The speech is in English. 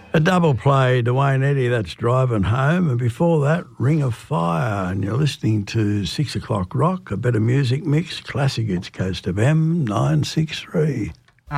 A double play, Dwayne Eddy, that's Driving Home. And before that, Ring of Fire. And you're listening to 6 O'Clock Rock, a better music mix, classic It's Coast of M 963.